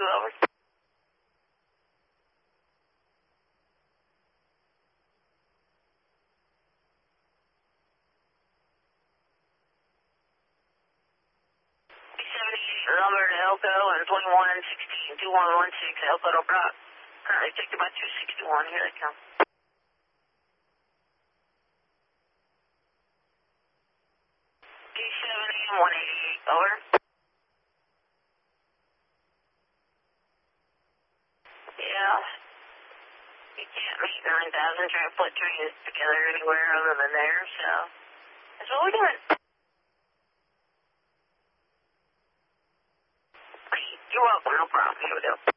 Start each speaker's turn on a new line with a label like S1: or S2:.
S1: over. Number to Elko and 2116, 2116, Elko to Brock. Currently taking by 261, here they come. D70 and 188, over. Yeah, you can't meet 9,000 trying to put trains together anywhere other than there, so that's what we're doing. You're welcome, no problem, here we go.